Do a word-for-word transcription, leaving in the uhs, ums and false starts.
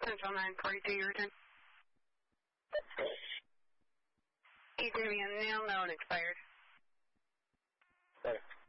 Central nine forty-two, your return. He's going to be a nail known expired. Sorry.